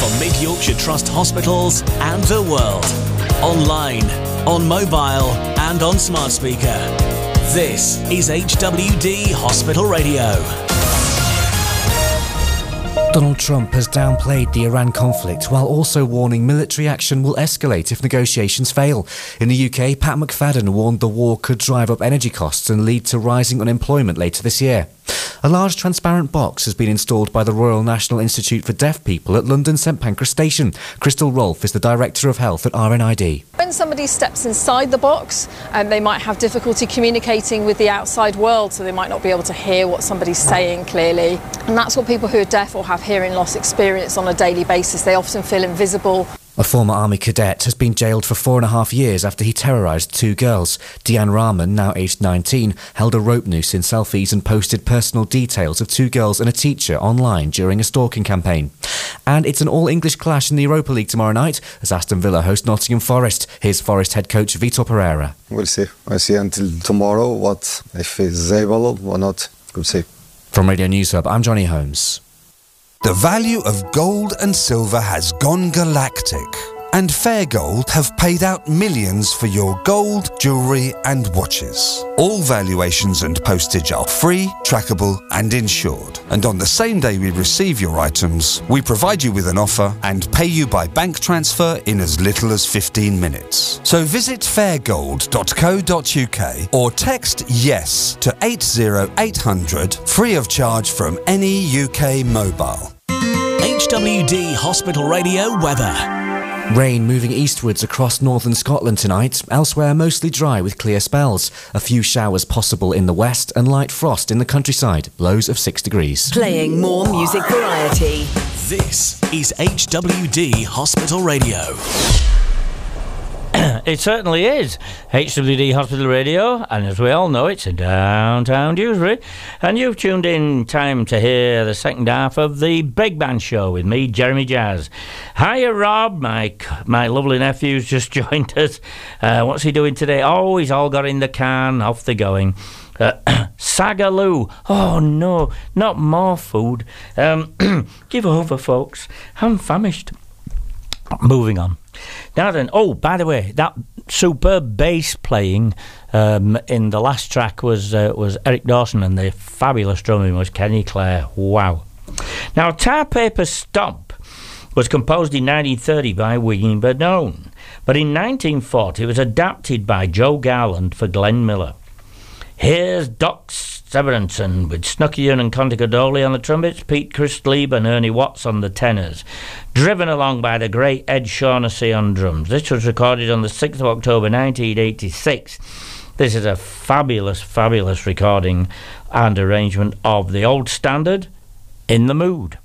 from Mid-Yorkshire Trust hospitals and the world. Online, on mobile and on smart speaker. This is HWD Hospital Radio. Donald Trump has downplayed the Iran conflict while also warning military action will escalate if negotiations fail. In the UK, Pat McFadden warned the war could drive up energy costs and lead to rising unemployment later this year. A large transparent box has been installed by the Royal National Institute for Deaf People at London St Pancras Station. Crystal Rolfe is the Director of Health at RNID. When somebody steps inside the box, they might have difficulty communicating with the outside world, so they might not be able to hear what somebody's saying clearly. And that's what people who are deaf or have hearing loss experience on a daily basis. They often feel invisible. A former army cadet has been jailed for 4.5 years after he terrorised 2 girls. Deanne Rahman, now aged 19, held a rope noose in selfies and posted personal details of 2 girls and a teacher online during a stalking campaign. And it's an all-English clash in the Europa League tomorrow night as Aston Villa host Nottingham Forest. Here's Forest head coach Vitor Pereira. We'll see. We'll see until tomorrow what if he's able or not. We'll see. From Radio News Hub, I'm Johnny Holmes. The value of gold and silver has gone galactic, and Fair Gold have paid out millions for your gold, jewellery and watches. All valuations and postage are free, trackable and insured. And on the same day we receive your items, we provide you with an offer and pay you by bank transfer in as little as 15 minutes. So visit fairgold.co.uk or text YES to 80800 free of charge from any UK mobile. HWD Hospital Radio weather. Rain moving eastwards across northern Scotland tonight. Elsewhere, mostly dry with clear spells. A few showers possible in the west and light frost in the countryside. Lows of 6 degrees. Playing more music variety. This is HWD Hospital Radio. It certainly is HWD Hospital Radio, and as we all know, it's in downtown Dewsbury, and you've tuned in time to hear the second half of the Big Band Show with me, Jeremy Jazz. Hiya, Rob, my lovely nephew's just joined us. What's he doing today? Oh, he's all got in the can, off they're going. Sagaloo. Oh no, not more food. Give over, folks. I'm famished. Moving on. Now then, oh, by the way, that superb bass playing in the last track was Eric Dawson, and the fabulous drumming was Kenny Clare. Wow. Now, Tar Paper Stomp was composed in 1930 by William Bernone, but in 1940 it was adapted by Joe Garland for Glenn Miller. Here's Doc Severinsen with Snooky and Conte Codoli on the trumpets, Pete Christlieb and Ernie Watts on the tenors, driven along by the great Ed Shaughnessy on drums. This was recorded on the 6th of October 1986. This is a fabulous, fabulous recording and arrangement of the old standard, In the Mood.